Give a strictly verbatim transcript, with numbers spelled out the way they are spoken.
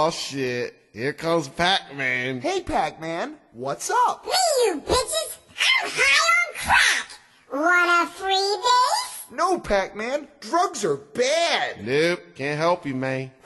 Aw, shit. Here comes Pac-Man. Hey, Pac-Man, what's up? Me, you bitches! I'm high on crack! Want a free base? No, Pac-Man, drugs are bad. Nope, can't help you, man.